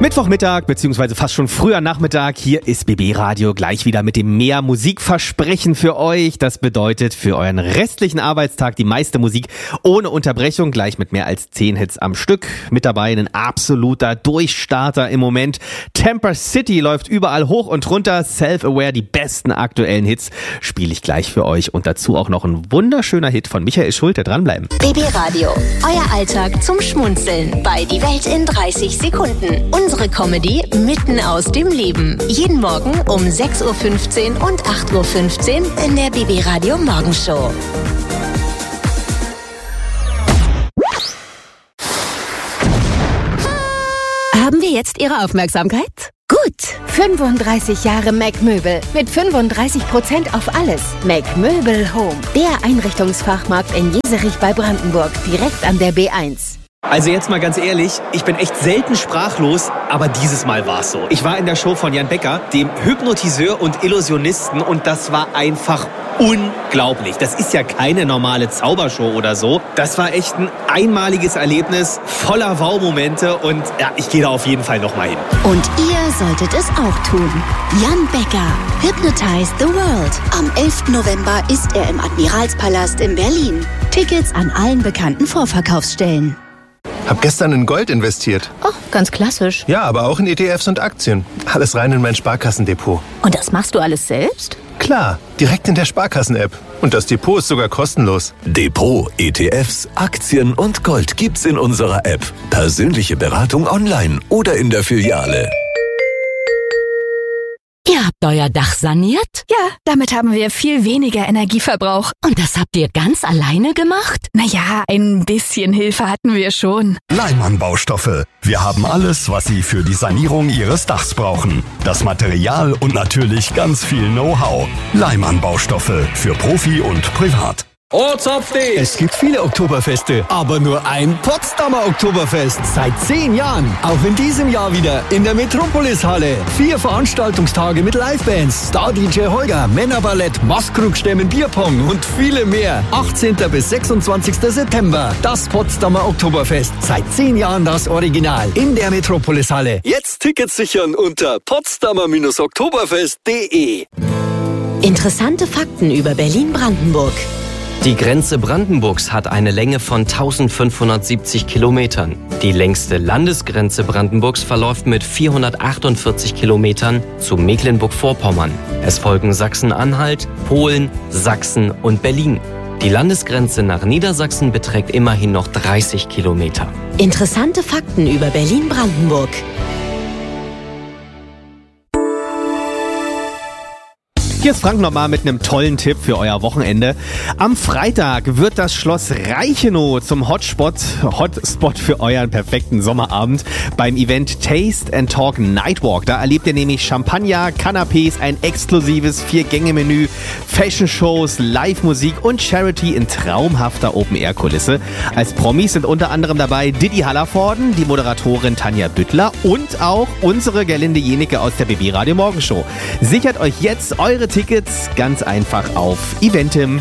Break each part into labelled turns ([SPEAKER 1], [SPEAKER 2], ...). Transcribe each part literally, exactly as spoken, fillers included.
[SPEAKER 1] Mittwochmittag, beziehungsweise fast schon früher Nachmittag. Hier ist B B Radio gleich wieder mit dem mehr Musikversprechen für euch. Das bedeutet für euren restlichen Arbeitstag die meiste Musik ohne Unterbrechung, gleich mit mehr als zehn Hits am Stück. Mit dabei ein absoluter Durchstarter im Moment. Temper City läuft überall hoch und runter. Self-Aware, die besten aktuellen Hits spiele ich gleich für euch. Und dazu auch noch ein wunderschöner Hit von Michael Schulte. Dranbleiben.
[SPEAKER 2] B B Radio, euer Alltag zum Schmunzeln bei Die Welt in dreißig Sekunden. Unsere Comedy mitten aus dem Leben. Jeden Morgen um sechs Uhr fünfzehn und acht Uhr fünfzehn in der B B Radio Morgenshow.
[SPEAKER 3] Haben wir jetzt Ihre Aufmerksamkeit? Gut, fünfunddreißig Jahre Mac Möbel mit fünfunddreißig Prozent auf alles. Mac Möbel Home, der Einrichtungsfachmarkt in Jeserich bei Brandenburg, direkt an der B eins.
[SPEAKER 1] Also jetzt mal ganz ehrlich, ich bin echt selten sprachlos, aber dieses Mal war es so. Ich war in der Show von Jan Becker, dem Hypnotiseur und Illusionisten, und das war einfach unglaublich. Das ist ja keine normale Zaubershow oder so. Das war echt ein einmaliges Erlebnis, voller Wow-Momente, und ja, ich gehe da auf jeden Fall nochmal hin.
[SPEAKER 2] Und ihr solltet es auch tun. Jan Becker, Hypnotize the World. Am elften November ist er im Admiralspalast in Berlin. Tickets an allen bekannten Vorverkaufsstellen.
[SPEAKER 4] Hab gestern in Gold investiert.
[SPEAKER 3] Oh, ganz klassisch.
[SPEAKER 4] Ja, aber auch in E T Fs und Aktien. Alles rein in mein Sparkassendepot.
[SPEAKER 3] Und das machst du alles selbst?
[SPEAKER 4] Klar, direkt in der Sparkassen-App. Und das Depot ist sogar kostenlos.
[SPEAKER 5] Depot, E T Fs, Aktien und Gold gibt's in unserer App. Persönliche Beratung online oder in der Filiale.
[SPEAKER 6] Ihr habt euer Dach saniert?
[SPEAKER 7] Ja, damit haben wir viel weniger Energieverbrauch.
[SPEAKER 6] Und das habt ihr ganz alleine gemacht?
[SPEAKER 7] Naja, ein bisschen Hilfe hatten wir schon.
[SPEAKER 8] Leimann Baustoffe. Wir haben alles, was Sie für die Sanierung Ihres Dachs brauchen. Das Material und natürlich ganz viel Know-how. Leimann Baustoffe für Profi und Privat.
[SPEAKER 9] Es gibt viele Oktoberfeste, aber nur ein Potsdamer Oktoberfest. Seit zehn Jahren. Auch in diesem Jahr wieder in der Metropolis-Halle. Vier Veranstaltungstage mit Livebands, Star-D J Holger, Männerballett, Maskrugstämmen, Bierpong und viele mehr. achtzehnten bis sechsundzwanzigsten September. Das Potsdamer Oktoberfest. Seit zehn Jahren das Original. In der Metropolis-Halle. Jetzt Tickets sichern unter potsdamer oktoberfest punkt de.
[SPEAKER 2] Interessante Fakten über Berlin-Brandenburg.
[SPEAKER 10] Die Grenze Brandenburgs hat eine Länge von eintausendfünfhundertsiebzig Kilometern. Die längste Landesgrenze Brandenburgs verläuft mit vierhundertachtundvierzig Kilometern zu Mecklenburg-Vorpommern. Es folgen Sachsen-Anhalt, Polen, Sachsen und Berlin. Die Landesgrenze nach Niedersachsen beträgt immerhin noch dreißig Kilometer.
[SPEAKER 2] Interessante Fakten über Berlin-Brandenburg.
[SPEAKER 1] Hier ist Frank nochmal mit einem tollen Tipp für euer Wochenende. Am Freitag wird das Schloss Reichenau zum Hotspot, Hotspot für euren perfekten Sommerabend beim Event Taste and Talk Nightwalk. Da erlebt ihr nämlich Champagner, Canapés, ein exklusives Vier-Gänge-Menü, Fashion-Shows, Live-Musik und Charity in traumhafter Open-Air-Kulisse. Als Promis sind unter anderem dabei Didi Hallervorden, die Moderatorin Tanja Büttler und auch unsere Gerlinde Jenecke aus der B B Radio Morgenshow. Sichert euch jetzt eure Tickets ganz einfach auf Eventim.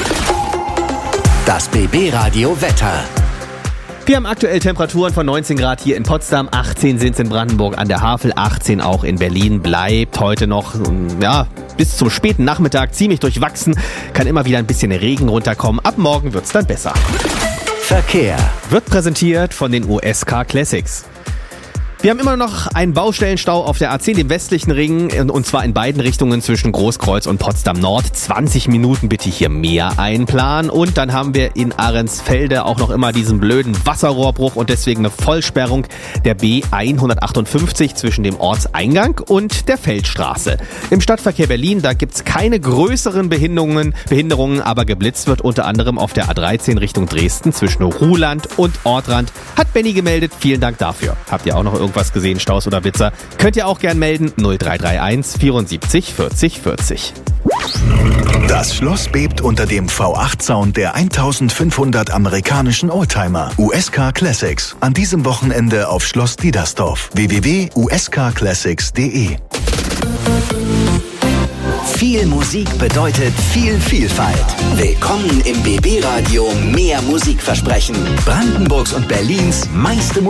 [SPEAKER 5] Das B B Radio Wetter.
[SPEAKER 1] Wir haben aktuell Temperaturen von neunzehn Grad hier in Potsdam, achtzehn sind es in Brandenburg an der Havel, achtzehn auch in Berlin. Bleibt heute noch, ja, bis zum späten Nachmittag ziemlich durchwachsen. Kann immer wieder ein bisschen Regen runterkommen. Ab morgen wird's dann besser.
[SPEAKER 5] Verkehr
[SPEAKER 1] wird präsentiert von den U S Car Classics. Wir haben immer noch einen Baustellenstau auf der A zehn, dem westlichen Ring, und zwar in beiden Richtungen zwischen Großkreuz und Potsdam Nord. zwanzig Minuten bitte hier mehr einplanen. Und dann haben wir in Ahrensfelde auch noch immer diesen blöden Wasserrohrbruch und deswegen eine Vollsperrung der B hundertachtundfünfzig zwischen dem Ortseingang und der Feldstraße. Im Stadtverkehr Berlin, da gibt's keine größeren Behinderungen, Behinderungen, aber geblitzt wird unter anderem auf der A dreizehn Richtung Dresden zwischen Ruhland und Ortrand. Hat Benny gemeldet, vielen Dank dafür. Habt ihr auch noch irgendwas was gesehen, Staus oder Blitzer, könnt ihr auch gern melden. null drei drei eins vierundsiebzig vierzig vierzig.
[SPEAKER 11] Das Schloss bebt unter dem V acht Sound der eintausendfünfhundert amerikanischen Oldtimer. U S Car Classics. An diesem Wochenende auf Schloss Diedersdorf. w w w punkt u s car classics punkt de.
[SPEAKER 5] Viel Musik bedeutet viel Vielfalt. Willkommen im B B Radio Mehr Musikversprechen. Brandenburgs und Berlins meiste